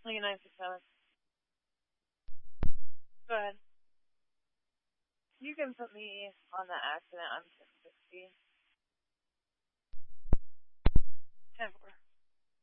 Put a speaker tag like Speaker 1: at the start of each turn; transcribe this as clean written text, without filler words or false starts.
Speaker 1: 2967. Go ahead. You can put me on the accident. I'm 660.